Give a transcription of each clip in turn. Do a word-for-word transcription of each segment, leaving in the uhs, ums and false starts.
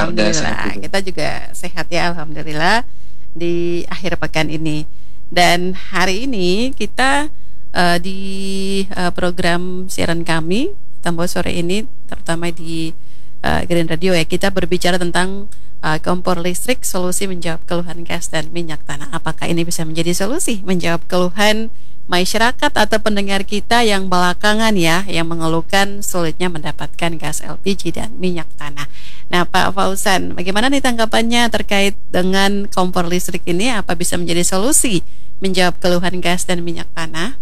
kabar sehat Alhamdulillah, juga? kita juga sehat ya, alhamdulillah di akhir pekan ini. Dan hari ini kita eh, di eh, program siaran kami Tambah Sore ini, terutama di eh, Green Radio ya, kita berbicara tentang eh, kompor listrik, solusi menjawab keluhan gas dan minyak tanah. Apakah ini bisa menjadi solusi menjawab keluhan masyarakat atau pendengar kita yang belakangan ya, yang mengeluhkan sulitnya mendapatkan gas L P G dan minyak tanah. Nah, Pak Fauzan, bagaimana nih tanggapannya terkait dengan kompor listrik ini? Apa bisa menjadi solusi menjawab keluhan gas dan minyak tanah?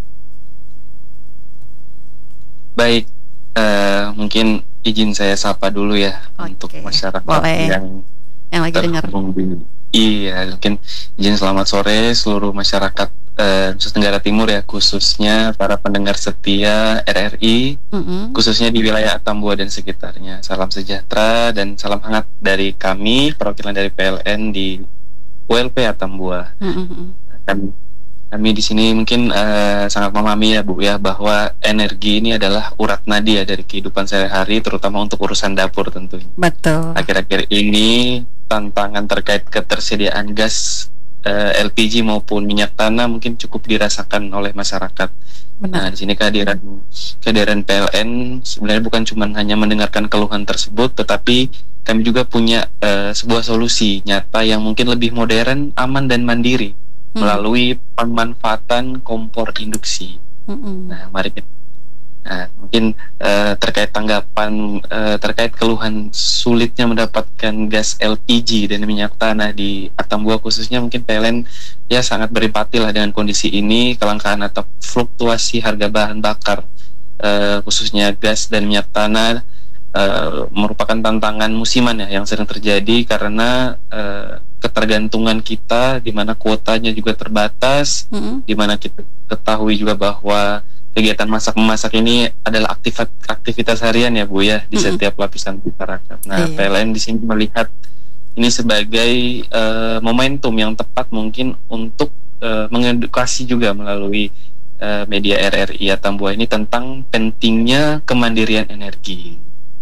Baik, eh, mungkin izin saya sapa dulu ya untuk Oke, masyarakat boleh. yang Yang lagi dengar. terhubung di. Iya, mungkin izin selamat sore seluruh masyarakat eh, Nusa Tenggara Timur ya, khususnya para pendengar setia R R I, Mm-mm. khususnya di wilayah Atambua dan sekitarnya. Salam sejahtera dan salam hangat dari kami, perwakilan dari P L N di U L P Atambua. Mm-mm. Kami, kami di sini mungkin eh, sangat memahami ya Bu ya, bahwa energi ini adalah urat nadi ya dari kehidupan sehari-hari, terutama untuk urusan dapur tentunya. Betul. Akhir-akhir ini tantangan terkait ketersediaan gas eh, L P G maupun minyak tanah mungkin cukup dirasakan oleh masyarakat. Nah, Benar. di sini kehadiran kehadiran P L N sebenarnya bukan cuma hanya mendengarkan keluhan tersebut, tetapi kami juga punya eh, sebuah solusi nyata yang mungkin lebih modern, aman dan mandiri Hmm. melalui pemanfaatan kompor induksi. Mm-mm. Nah, mari kita Nah, mungkin eh, terkait tanggapan eh, terkait keluhan sulitnya mendapatkan gas L P G dan minyak tanah di Atambua khususnya, mungkin P L N ya sangat berempati lah dengan kondisi ini, kelangkaan atau fluktuasi harga bahan bakar eh, khususnya gas dan minyak tanah eh, merupakan tantangan musiman ya yang sering terjadi karena eh, ketergantungan kita di mana kuotanya juga terbatas, Mm-mm. di mana kita ketahui juga bahwa kegiatan masak-memasak ini adalah aktivitas aktivitas harian ya Bu ya di Mm-mm. setiap lapisan masyarakat. Nah, Iya. P L N di sini melihat ini sebagai eh, momentum yang tepat mungkin untuk eh, mengedukasi juga melalui eh, media R R I Atambua ini tentang pentingnya kemandirian energi.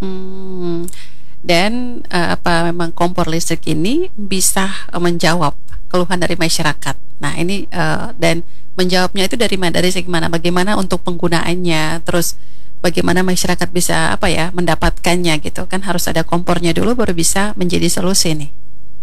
Hmm. Dan eh, apa memang kompor listrik ini bisa eh, menjawab keluhan dari masyarakat. Nah, ini eh, dan menjawabnya itu dari mana, dari segi mana? Bagaimana untuk penggunaannya? Terus bagaimana masyarakat bisa apa ya mendapatkannya gitu kan, harus ada kompornya dulu baru bisa menjadi solusi nih.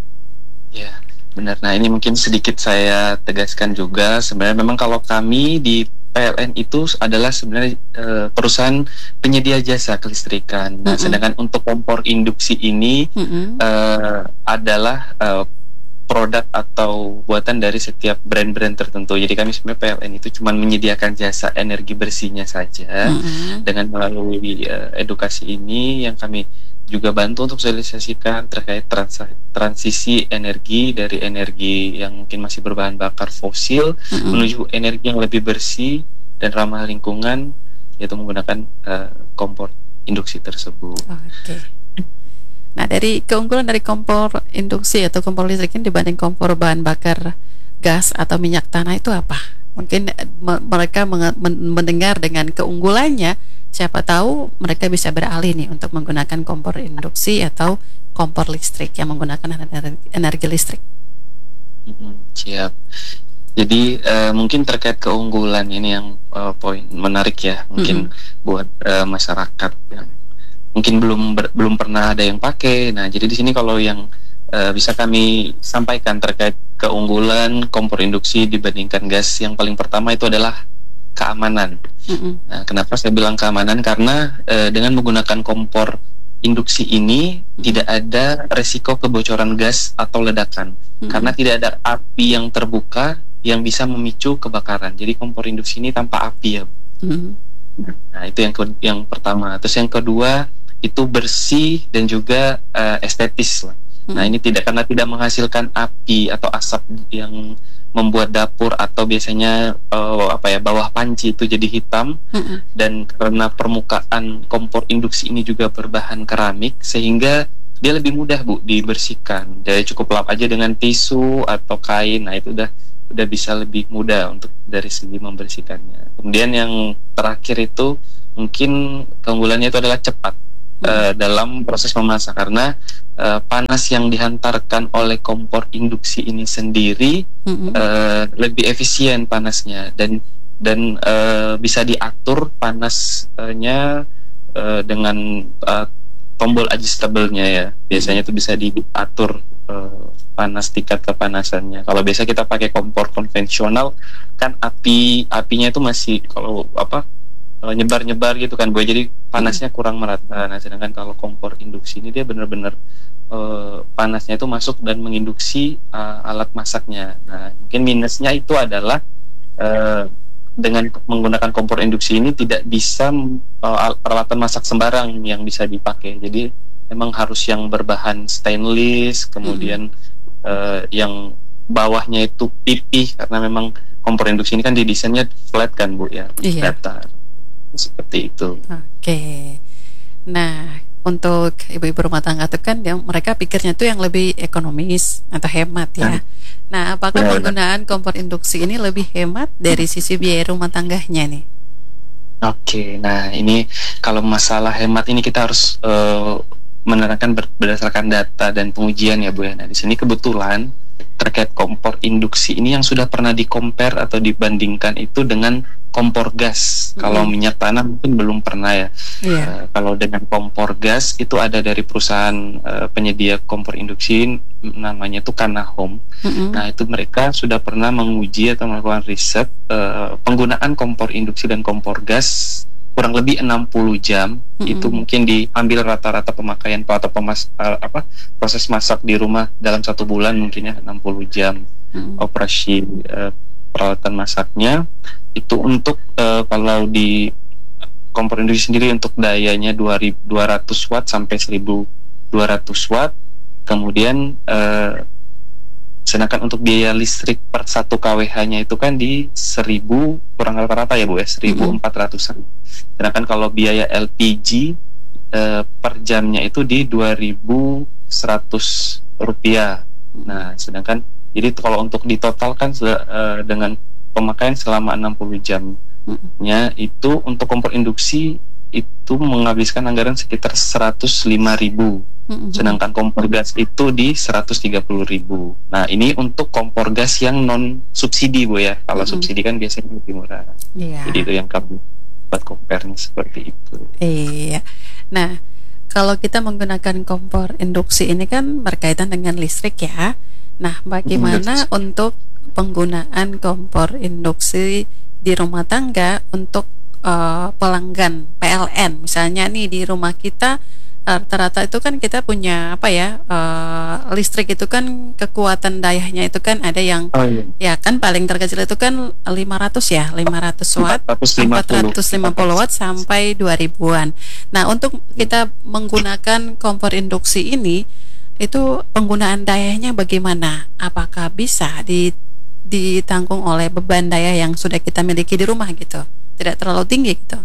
Ya, benar. Nah, ini mungkin sedikit saya tegaskan juga. Sebenarnya memang kalau kami di P L N itu adalah sebenarnya eh, perusahaan penyedia jasa kelistrikan. Nah, Mm-mm. sedangkan untuk kompor induksi ini Mm-mm. eh, adalah eh, produk atau buatan dari setiap brand-brand tertentu. Jadi kami sebenarnya P L N itu cuma menyediakan jasa energi bersihnya saja. Mm-mm. Dengan melalui eh, edukasi ini yang kami juga bantu untuk sosialisasikan terkait transa- transisi energi dari energi yang mungkin masih berbahan bakar fosil Mm-mm. menuju energi yang lebih bersih dan ramah lingkungan, yaitu menggunakan eh, kompor induksi tersebut. Oke. Nah, dari keunggulan dari kompor induksi atau kompor listrik ini dibanding kompor bahan bakar gas atau minyak tanah itu apa? Mungkin eh, me- mereka menge- men- mendengar dengan keunggulannya, siapa tahu mereka bisa beralih nih untuk menggunakan kompor induksi atau kompor listrik yang menggunakan energi, energi listrik. Mm-mm, siap. Jadi eh, mungkin terkait keunggulan ini yang eh, poin menarik ya, mungkin buat eh, masyarakat yang mungkin belum ber- belum pernah ada yang pakai. Nah, jadi di sini kalau yang eh, bisa kami sampaikan terkait keunggulan kompor induksi dibandingkan gas, yang paling pertama itu adalah keamanan. Mm-mm. Nah, kenapa saya bilang keamanan? Karena eh, dengan menggunakan kompor induksi ini tidak ada resiko kebocoran gas atau ledakan, Mm-mm. karena tidak ada api yang terbuka yang bisa memicu kebakaran. Jadi kompor induksi ini tanpa api ya. Mm-mm. Nah, itu yang ke- yang pertama. Terus yang kedua itu bersih dan juga eh, estetis lah. Nah, Mm-mm. ini tidak karena tidak menghasilkan api atau asap yang membuat dapur atau biasanya eh, apa ya bawah panci itu jadi hitam, Mm-mm. dan karena permukaan kompor induksi ini juga berbahan keramik sehingga dia lebih mudah Bu dibersihkan. Dia cukup lap aja dengan tisu atau kain. Nah, itu udah udah bisa lebih mudah untuk dari segi membersihkannya. Kemudian yang terakhir itu mungkin keunggulannya itu adalah cepat. uh, dalam proses memasak, karena uh, panas yang dihantarkan oleh kompor induksi ini sendiri Mm-mm. uh, lebih efisien panasnya, dan dan uh, bisa diatur panasnya uh, dengan uh, tombol adjustable-nya ya. Biasanya itu bisa diatur uh, panas, tingkat kepanasannya. Kalau biasa kita pakai kompor konvensional kan api apinya itu masih kalau apa uh, nyebar-nyebar gitu kan, Bu. Jadi panasnya kurang merata. Nah, sedangkan kalau kompor induksi ini dia benar-benar uh, panasnya itu masuk dan menginduksi uh, alat masaknya. Nah, mungkin minusnya itu adalah uh, dengan menggunakan kompor induksi ini tidak bisa uh, peralatan masak sembarang yang bisa dipakai. Jadi memang harus yang berbahan stainless, kemudian hmm. uh, yang bawahnya itu pipih, karena memang kompor induksi ini kan didesainnya flat kan, Bu, ya, iya. datar. Seperti itu. Oke. Nah, untuk ibu-ibu rumah tangga itu kan yang mereka pikirnya tuh yang lebih ekonomis atau hemat ya. Hmm. Nah, apakah Benar, penggunaan kompor induksi ini lebih hemat dari sisi biaya rumah tangganya nih? Oke, nah ini kalau masalah hemat ini kita harus uh, menerangkan berdasarkan data dan pengujian ya, Bu ya. Nah, di sini kebetulan terkait kompor induksi ini yang sudah pernah di-compare atau dibandingkan itu dengan kompor gas. Mm-hmm. Kalau minyak tanah mungkin belum pernah ya. Yeah. Uh, kalau dengan kompor gas itu ada dari perusahaan uh, penyedia kompor induksi namanya itu Canahome. Mm-hmm. Nah, itu mereka sudah pernah menguji atau melakukan riset uh, penggunaan kompor induksi dan kompor gas kurang lebih enam puluh jam. Mm-hmm. Itu mungkin diambil rata-rata pemakaian atau pemas, uh, apa proses masak di rumah dalam satu bulan mungkin ya enam puluh jam mm-hmm. operasi uh, peralatan masaknya. Itu untuk uh, kalau di kompor induksi sendiri untuk dayanya dua ribu dua ratus watt sampai seribu dua ratus watt. Kemudian uh, sedangkan untuk biaya listrik per satu kilowatt-nya itu kan di seribu kurang rata-rata ya, Bu ya, seribu empat ratusan. Sedangkan kalau biaya L P G uh, per jamnya itu di dua ribu seratus rupiah. Nah, sedangkan jadi kalau untuk ditotalkan uh, dengan pemakaian selama enam puluh jamnya itu untuk kompor induksi itu menghabiskan anggaran sekitar seratus lima ribu. Mm-hmm. Sedangkan kompor gas itu di seratus tiga puluh ribu. Nah, ini untuk kompor gas yang non subsidi, Bu ya. Kalau mm-hmm. subsidi kan biasanya lebih murah. Yeah. Jadi itu yang kami buat compare-nya seperti itu. Iya. Nah, kalau kita menggunakan kompor induksi ini kan berkaitan dengan listrik ya. Nah, bagaimana mm-hmm. untuk penggunaan kompor induksi di rumah tangga untuk uh, pelanggan P L N? Misalnya nih di rumah kita rata-rata itu kan kita punya apa ya, uh, listrik itu kan kekuatan dayanya itu kan ada yang oh, iya. ya kan paling terkecil itu kan lima ratus ya, lima ratus watt, empat ratus lima puluh watt sampai dua ribuan. Nah, untuk kita menggunakan kompor induksi ini itu penggunaan dayanya bagaimana? Apakah bisa di ditanggung oleh beban daya yang sudah kita miliki di rumah gitu, tidak terlalu tinggi gitu?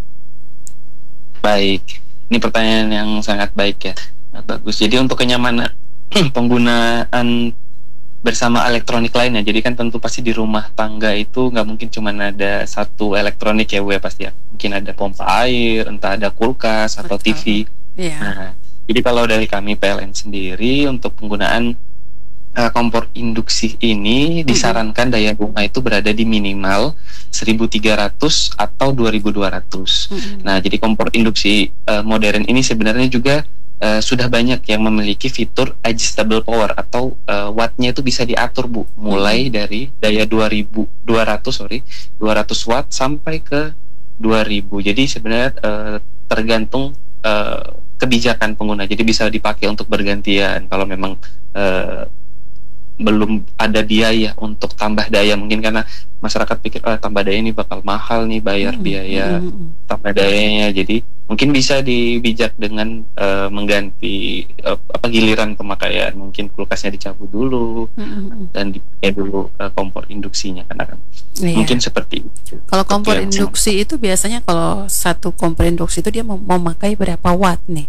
Baik, ini pertanyaan yang sangat baik ya, bagus. Jadi untuk kenyamanan penggunaan bersama elektronik lainnya, jadi kan tentu pasti di rumah tangga itu nggak mungkin cuma ada satu elektronik ya, Bu ya, pasti ya. Mungkin ada pompa air, entah ada kulkas atau Betul. T V. Yeah. Nah, jadi kalau dari kami P L N sendiri untuk penggunaan Uh, kompor induksi ini disarankan daya rumah itu berada di minimal seribu tiga ratus atau dua ribu dua ratus. Mm-hmm. Nah, jadi kompor induksi uh, modern ini sebenarnya juga uh, sudah banyak yang memiliki fitur adjustable power atau uh, wattnya itu bisa diatur, Bu, mulai mm-hmm. dari daya dua ribu dua ratus sorry dua ratus watt sampai ke dua ribu. Jadi sebenarnya uh, tergantung uh, kebijakan pengguna. Jadi bisa dipakai untuk bergantian kalau memang uh, belum ada biaya untuk tambah daya, mungkin karena masyarakat pikir ah, tambah daya ini bakal mahal nih, bayar hmm, biaya hmm. tambah dayanya. Jadi mungkin bisa dibijak dengan uh, mengganti uh, apa giliran pemakaian, mungkin kulkasnya dicabut dulu hmm. dan dipakai dulu uh, kompor induksinya kan, iya. Mungkin seperti itu. Kalau kompor induksi itu biasanya kalau satu kompor induksi itu dia mau memakai berapa watt nih?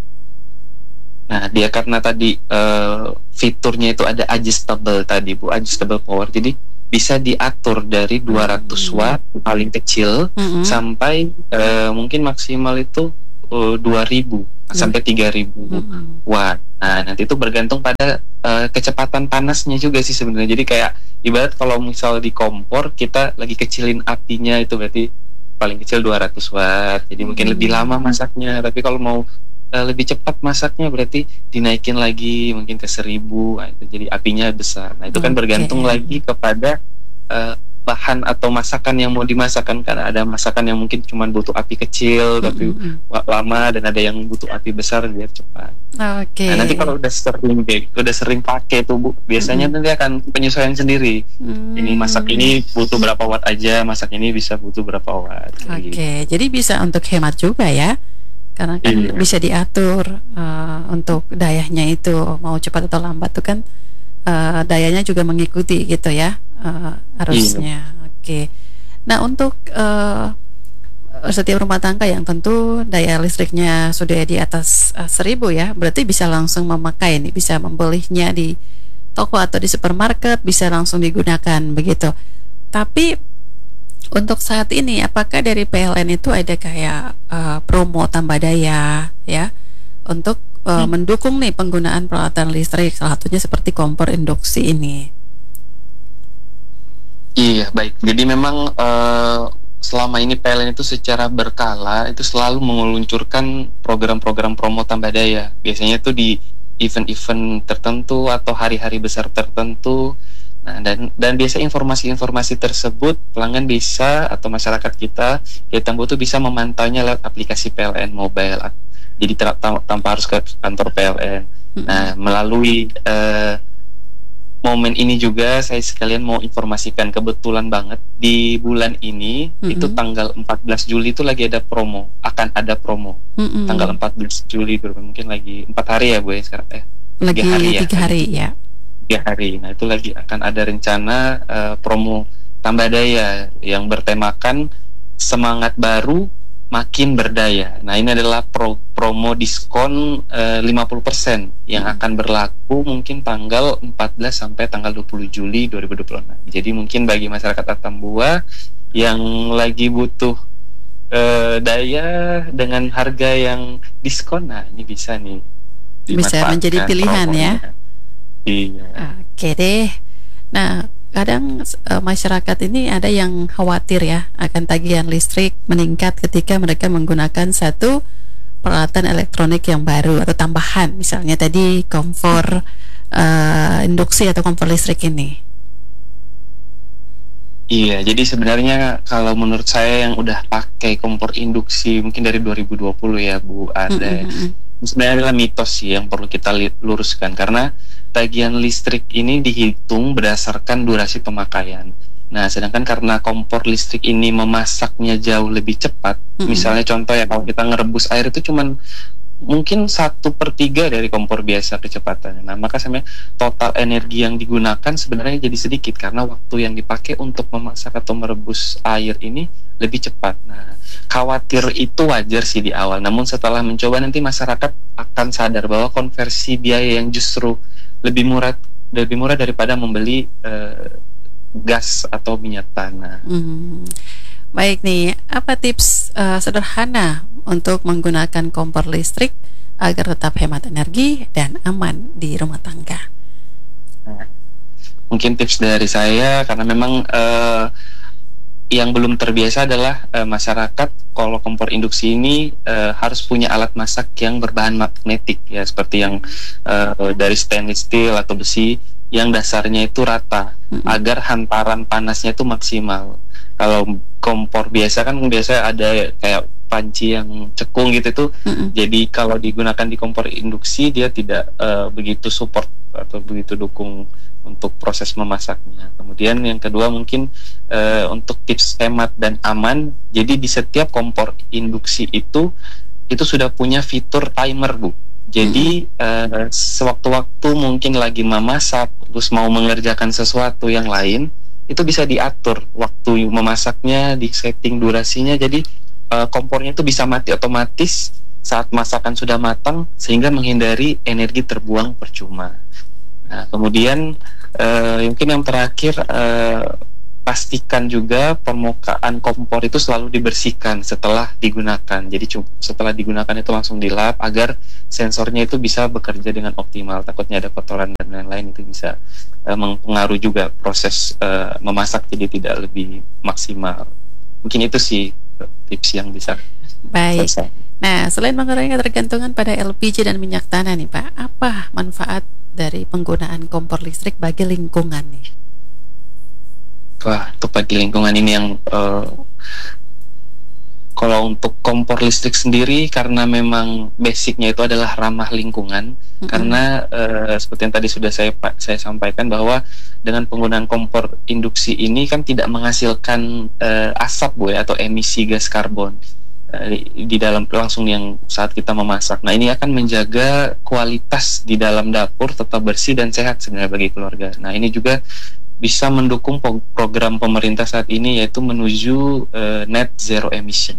Nah, dia karena tadi uh, fiturnya itu ada adjustable tadi, Bu, adjustable power. Jadi bisa diatur dari dua ratus watt paling kecil mm-hmm. sampai uh, mungkin maksimal itu uh, dua ribu sampai tiga ribu Mm-mm. watt. Nah, nanti itu bergantung pada uh, kecepatan panasnya juga sih sebenarnya. Jadi kayak ibarat kalau misal di kompor kita lagi kecilin apinya, itu berarti paling kecil dua ratus watt. Jadi mungkin lebih Hmm. lama masaknya. Tapi kalau mau uh, lebih cepat masaknya berarti dinaikin lagi mungkin ke seribu. Nah, itu jadi apinya besar. Nah, itu kan Oke. bergantung lagi kepada uh, bahan atau masakan yang mau dimasakkan. Karena ada masakan yang mungkin cuma butuh api kecil tapi Mm-mm. wa- lama, dan ada yang butuh api besar biar cepat. Oke. Nah, nanti kalau udah sering kayak- udah sering pakai tuh Bu, biasanya Mm-mm. nanti akan penyesuaian sendiri. Ini masak Hmm. ini butuh berapa watt aja, masak ini bisa butuh berapa watt. kayak gitu. Oke, jadi bisa untuk hemat juga ya, karena kan Iya. bisa diatur eh, untuk dayanya itu mau cepat atau lambat tuh kan eh, dayanya juga mengikuti gitu ya eh, harusnya. Oke. Nah untuk eh, setiap rumah tangga yang tentu daya listriknya sudah di atas eh, seribu ya, berarti bisa langsung memakai nih, bisa membelinya di toko atau di supermarket, bisa langsung digunakan begitu. Tapi untuk saat ini, apakah dari P L N itu ada kayak eh, promo tambah daya ya untuk eh, Hmm. mendukung nih penggunaan peralatan listrik, salah satunya seperti kompor induksi ini? Iya, baik. Jadi memang eh, selama ini P L N itu secara berkala itu selalu meluncurkan program-program promo tambah daya. Biasanya itu di event-event tertentu atau hari-hari besar tertentu. Nah, dan dan biasa informasi-informasi tersebut pelanggan bisa atau masyarakat kita ya Tambo tuh bisa memantaunya lewat aplikasi P L N mobile. Jadi ter- tam- tanpa harus ke kantor P L N. Nah, melalui eh, momen ini juga saya sekalian mau informasikan, kebetulan banget di bulan ini Mm-mm. itu tanggal empat belas Juli itu lagi ada promo, akan ada promo. Mm-mm. Tanggal empat belas Juli berapa, mungkin lagi empat hari ya Bu ya sekarang eh Lagi tiga hari ya, tiga hari ya. tiga hari. Nah, itu lagi akan ada rencana eh, promo tambah daya yang bertemakan semangat baru makin berdaya. Nah, ini adalah pro, promo diskon eh, lima puluh persen yang Hmm. akan berlaku mungkin tanggal empat belas sampai tanggal dua puluh Juli dua ribu dua puluh enam. Jadi mungkin bagi masyarakat Atambua yang lagi butuh eh, daya dengan harga yang diskon, nah ini bisa nih Bisa menjadi dimanfaatkan pilihan ya. promonya. Iya. Oke deh. Nah, kadang eh, masyarakat ini ada yang khawatir ya akan tagihan listrik meningkat ketika mereka menggunakan satu peralatan elektronik yang baru atau tambahan, misalnya tadi kompor eh, induksi atau kompor listrik ini. Iya, jadi sebenarnya kalau menurut saya yang udah pakai kompor induksi mungkin dari dua ribu dua puluh ya Bu, ada Mm-mm. sebenarnya adalah mitos sih yang perlu kita li- luruskan, karena tagihan listrik ini dihitung berdasarkan durasi pemakaian. Nah, sedangkan karena kompor listrik ini memasaknya jauh lebih cepat, Mm-mm. misalnya contoh ya kalau kita ngerebus air itu cuman mungkin satu per tiga dari kompor biasa kecepatannya. Nah, maka sebenarnya total energi yang digunakan sebenarnya jadi sedikit karena waktu yang dipakai untuk memasak atau merebus air ini lebih cepat. Nah, khawatir itu wajar sih di awal. Namun setelah mencoba nanti masyarakat akan sadar bahwa konversi biaya yang justru lebih murah lebih murah daripada membeli eh, gas atau minyak tanah. Hmm. Baik nih, apa tips eh, sederhana untuk menggunakan kompor listrik agar tetap hemat energi dan aman di rumah tangga? Mungkin tips dari saya, karena memang eh, yang belum terbiasa adalah eh, masyarakat kalau kompor induksi ini eh, harus punya alat masak yang berbahan magnetik ya, seperti yang eh, dari stainless steel atau besi yang dasarnya itu rata Mm-mm. agar hantaran panasnya itu maksimal. Kalau kompor biasa kan biasa ada kayak panci yang cekung gitu tuh. Mm-mm. Jadi kalau digunakan di kompor induksi dia tidak eh, begitu support atau begitu dukung untuk proses memasaknya. Kemudian yang kedua mungkin eh, untuk tips hemat dan aman. Jadi di setiap kompor induksi itu itu sudah punya fitur timer Bu. Jadi eh, sewaktu-waktu mungkin lagi memasak terus mau mengerjakan sesuatu yang lain, itu bisa diatur waktu memasaknya, di setting durasinya. Jadi eh, kompornya itu bisa mati otomatis saat masakan sudah matang sehingga menghindari energi terbuang percuma. Nah, kemudian eh, mungkin yang terakhir eh, pastikan juga permukaan kompor itu selalu dibersihkan setelah digunakan. Jadi cu- setelah digunakan itu langsung dilap agar sensornya itu bisa bekerja dengan optimal. Takutnya ada kotoran dan lain-lain, itu bisa uh, mempengaruhi juga proses uh, memasak, jadi tidak lebih maksimal. Mungkin itu sih uh, tips yang bisa Baik. saya. Nah, selain mengurangi ketergantungan pada L P G dan minyak tanah nih Pak, apa manfaat dari penggunaan kompor listrik bagi lingkungan nih? Wah, untuk bagi lingkungan ini yang uh, kalau untuk kompor listrik sendiri, karena memang basicnya itu adalah ramah lingkungan, Mm-mm. karena uh, seperti yang tadi sudah saya saya sampaikan bahwa dengan penggunaan kompor induksi ini kan tidak menghasilkan uh, asap Bu ya, atau emisi gas karbon uh, di, di dalam langsung yang saat kita memasak. Nah, ini akan menjaga kualitas di dalam dapur tetap bersih dan sehat sebenarnya bagi keluarga. Nah, ini juga bisa mendukung po- program pemerintah saat ini, yaitu menuju uh, net zero emission.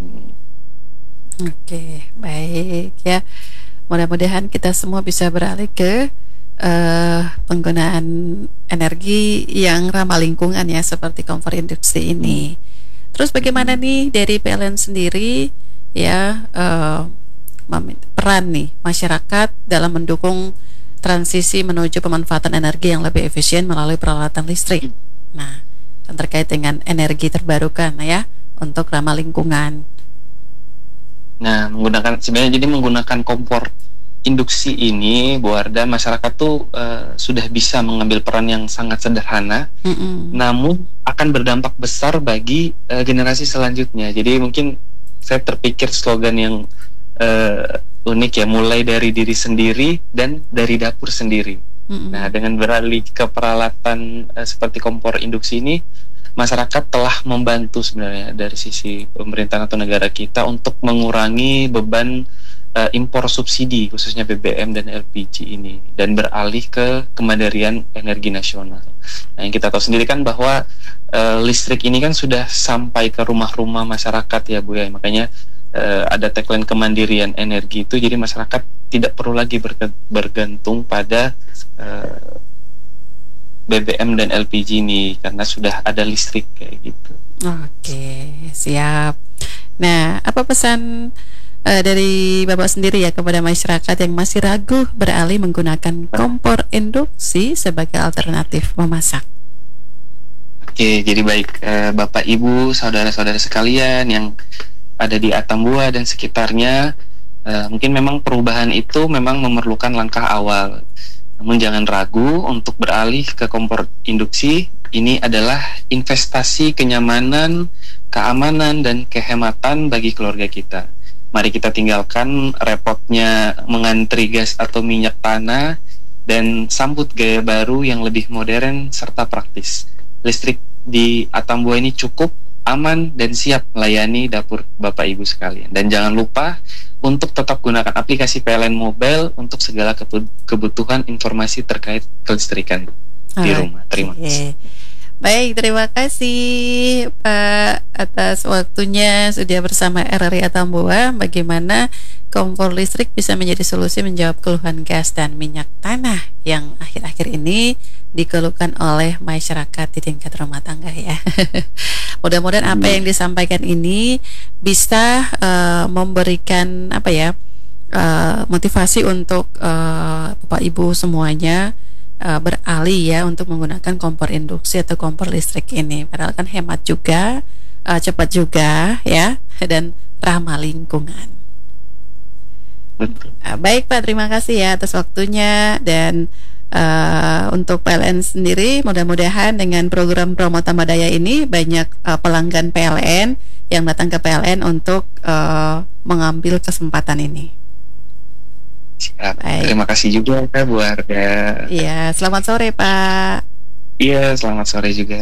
Oke, baik ya. Mudah-mudahan kita semua bisa beralih ke eh, penggunaan energi yang ramah lingkungan ya, seperti kompor induksi ini. Terus bagaimana nih dari P L N sendiri ya, eh, mem- peran nih masyarakat dalam mendukung transisi menuju pemanfaatan energi yang lebih efisien melalui peralatan listrik. Nah, dan terkait dengan energi terbarukan ya, untuk ramah lingkungan. Nah, menggunakan sebenarnya jadi menggunakan kompor induksi ini, Bu Arda, masyarakat tuh uh, sudah bisa mengambil peran yang sangat sederhana, Mm-mm. namun akan berdampak besar bagi uh, generasi selanjutnya. Jadi mungkin saya terpikir slogan yang uh, unik ya, mulai dari diri sendiri dan dari dapur sendiri. Mm-mm. Nah, dengan beralih ke peralatan uh, seperti kompor induksi ini, masyarakat telah membantu sebenarnya dari sisi pemerintahan atau negara kita untuk mengurangi beban uh, impor subsidi, khususnya B B M dan L P G ini, dan beralih ke kemandirian energi nasional. Nah, yang kita tahu sendiri kan bahwa uh, listrik ini kan sudah sampai ke rumah-rumah masyarakat ya Bu ya, makanya uh, ada tagline kemandirian energi itu, jadi masyarakat tidak perlu lagi berge- bergantung pada uh, B B M dan L P G ini, karena sudah ada listrik kayak gitu. Oke, siap. Nah, apa pesan eh, dari Bapak sendiri ya kepada masyarakat yang masih ragu beralih menggunakan kompor induksi sebagai alternatif memasak? Oke, jadi baik eh, Bapak Ibu, saudara-saudara sekalian yang ada di Atambua dan sekitarnya, eh, mungkin memang perubahan itu memang memerlukan langkah awal. Namun jangan ragu untuk beralih ke kompor induksi. Ini adalah investasi kenyamanan, keamanan, dan kehematan bagi keluarga kita. Mari kita tinggalkan repotnya mengantri gas atau minyak tanah dan sambut gaya baru yang lebih modern serta praktis. Listrik di Atambua ini cukup, aman, dan siap melayani dapur Bapak Ibu sekalian. Dan jangan lupa untuk tetap gunakan aplikasi P L N Mobile untuk segala kebutuhan informasi terkait kelistrikan di rumah. Terima kasih. Baik, terima kasih Pak atas waktunya sudah bersama R R I Atambua. Bagaimana kompor listrik bisa menjadi solusi menjawab keluhan gas dan minyak tanah yang akhir-akhir ini dikeluhkan oleh masyarakat di tingkat rumah tangga ya. Mudah-mudahan apa yang disampaikan ini bisa uh, memberikan apa ya uh, motivasi untuk uh, Bapak Ibu semuanya uh, beralih ya untuk menggunakan kompor induksi atau kompor listrik ini. Padahal kan hemat juga, uh, cepat juga ya, dan ramah lingkungan. Uh, baik Pak, terima kasih ya atas waktunya. Dan Uh, untuk P L N sendiri, mudah-mudahan dengan program Promo Tambah Daya ini banyak uh, pelanggan P L N yang datang ke P L N untuk uh, mengambil kesempatan ini. Siap. Terima kasih juga Kak Bu Arda. Iya, selamat sore Pak. Iya, selamat sore juga.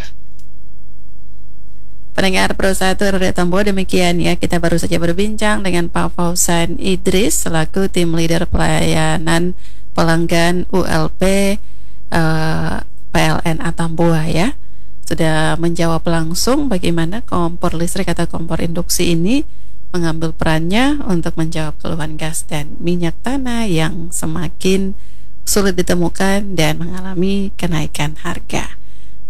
Pendengar Pro satu R R I Atambua, demikian ya, kita baru saja berbincang dengan Pak Fauzan Idris selaku tim leader pelayanan pelanggan U L P uh, P L N Atambua ya, sudah menjawab langsung bagaimana kompor listrik atau kompor induksi ini mengambil perannya untuk menjawab keluhan gas dan minyak tanah yang semakin sulit ditemukan dan mengalami kenaikan harga.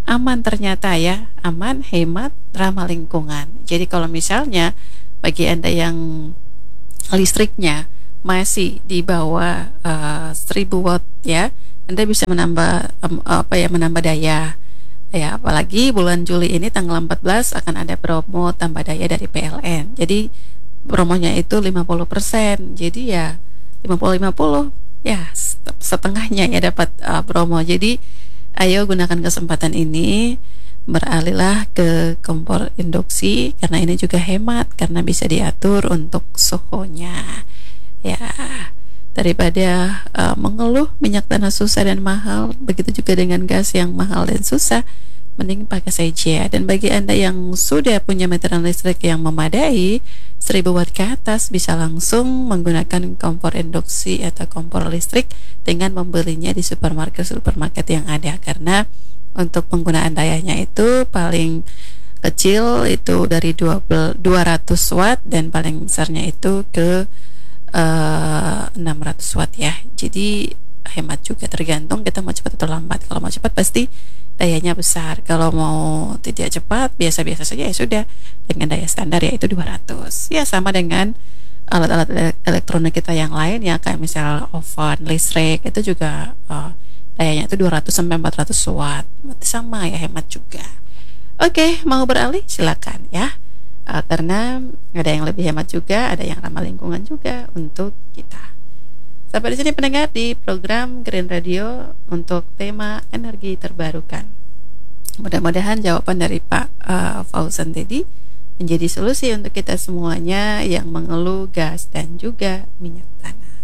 aman ternyata ya, aman, hemat, ramah lingkungan. Jadi kalau misalnya bagi Anda yang listriknya masih di bawah uh, seribu watt ya, Anda bisa menambah um, apa ya menambah daya. Ya, apalagi bulan Juli ini tanggal empat belas akan ada promo tambah daya dari P L N. Jadi promonya itu lima puluh persen. Jadi ya lima puluh lima puluh ya setengahnya ya dapat uh, promo. Jadi ayo gunakan kesempatan ini, beralihlah ke kompor induksi karena ini juga hemat karena bisa diatur untuk suhunya. Ya, daripada uh, mengeluh minyak tanah susah dan mahal, begitu juga dengan gas yang mahal dan susah, mending pakai saja. Dan bagi Anda yang sudah punya meteran listrik yang memadai seribu watt ke atas, bisa langsung menggunakan kompor induksi atau kompor listrik dengan membelinya di supermarket-supermarket yang ada, karena untuk penggunaan dayanya itu paling kecil itu dari dua ratus watt dan paling besarnya itu ke uh, enam ratus watt ya. Jadi hemat juga, tergantung kita mau cepat atau lambat. Kalau mau cepat pasti dayanya besar, kalau mau tidak cepat biasa-biasa saja ya sudah dengan daya standar yaitu dua ratus. Ya sama dengan alat-alat elektronik kita yang lain ya, kayak misal oven listrik itu juga uh, dayanya itu dua ratus sampai empat ratus watt. Sama ya, hemat juga. Oke, mau beralih silakan ya. Uh, karena ada yang lebih hemat juga, ada yang ramah lingkungan juga untuk kita. Sampai di sini pendengar di program Green Radio untuk tema energi terbarukan. Mudah-mudahan jawaban dari Pak uh, Fauzan tadi menjadi solusi untuk kita semuanya yang mengeluh gas dan juga minyak tanah.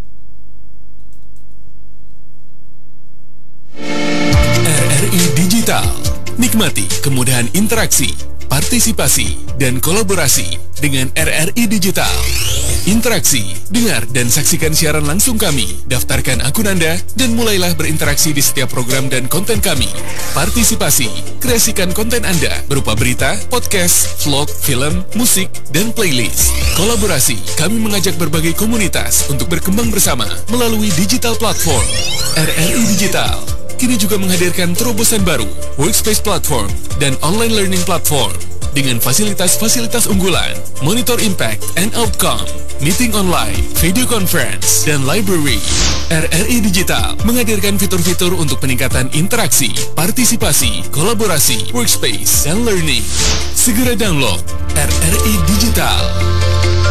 R R I Digital. Nikmati kemudahan interaksi, partisipasi, dan kolaborasi dengan R R I Digital. Interaksi, dengar dan saksikan siaran langsung kami, daftarkan akun Anda, dan mulailah berinteraksi di setiap program dan konten kami. Partisipasi, kreasikan konten Anda berupa berita, podcast, vlog, film, musik, dan playlist. Kolaborasi, kami mengajak berbagai komunitas untuk berkembang bersama melalui digital platform. R R I Digital kini juga menghadirkan terobosan baru, workspace platform, dan online learning platform dengan fasilitas-fasilitas unggulan, monitor impact and outcome, meeting online, video conference, dan library. R R I Digital menghadirkan fitur-fitur untuk peningkatan interaksi, partisipasi, kolaborasi, workspace, dan learning. Segera download R R I Digital.